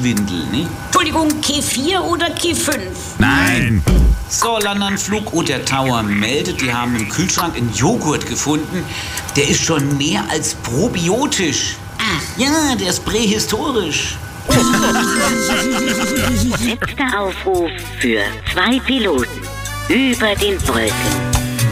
Kuhwindel, ne? Entschuldigung, K4 oder K5? Nein. So, Landanflug und der Tower meldet, die haben im Kühlschrank einen Joghurt gefunden. Der ist schon mehr als probiotisch. Ach. Ja, der ist prähistorisch. Letzter Aufruf für 2 Piloten über den Wolken.